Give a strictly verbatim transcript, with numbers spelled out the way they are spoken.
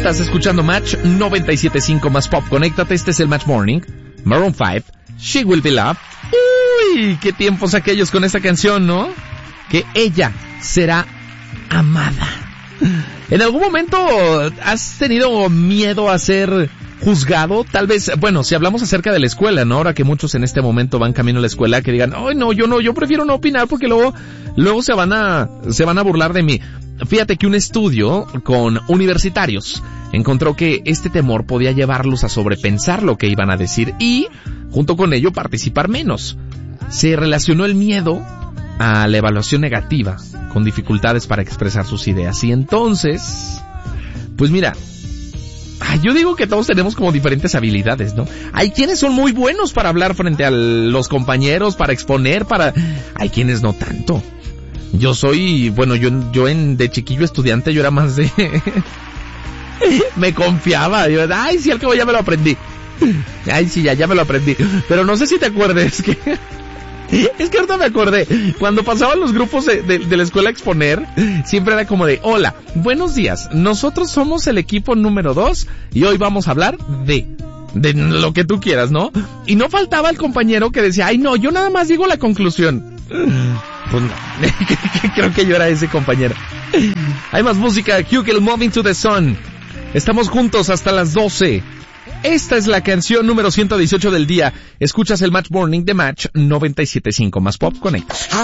Estás escuchando Match noventa y siete punto cinco más Pop. Conéctate, este es el Match Morning. Maroon five, She Will Be Loved. Uy, qué tiempos aquellos con esta canción, ¿no? Que ella será amada. ¿En algún momento has tenido miedo a ser juzgado? Tal vez, bueno, si hablamos acerca de la escuela, ¿no? Ahora que muchos en este momento van camino a la escuela, que digan, ay, no, yo no, yo prefiero no opinar porque luego, luego se van a, se van a burlar de mí. Fíjate que un estudio con universitarios encontró que este temor podía llevarlos a sobrepensar lo que iban a decir y, junto con ello, participar menos. Se relacionó el miedo a la evaluación negativa con dificultades para expresar sus ideas. Y entonces, pues mira, yo digo que todos tenemos como diferentes habilidades, ¿no? Hay quienes son muy buenos para hablar frente a los compañeros, para exponer, para... Hay quienes no tanto. Yo soy, bueno, yo yo en de chiquillo estudiante yo era más de... me confiaba, yo, ay, sí, al cabo ya me lo aprendí. Ay, sí, ya, ya me lo aprendí. Pero no sé si te acuerdes que... Es que ahorita me acordé, cuando pasaban los grupos de, de, de la escuela a exponer, siempre era como de, hola, buenos días, nosotros somos el equipo número dos y hoy vamos a hablar de, de lo que tú quieras, ¿no? Y no faltaba el compañero que decía, ay no, yo nada más digo la conclusión. Pues no, creo que yo era ese compañero. Hay más música, Hugel, Moving to the Sun. Estamos juntos hasta las doce. Esta es la canción número ciento dieciocho del día. Escuchas el Match Morning de Match noventa y siete punto cinco más Pop. Conecta.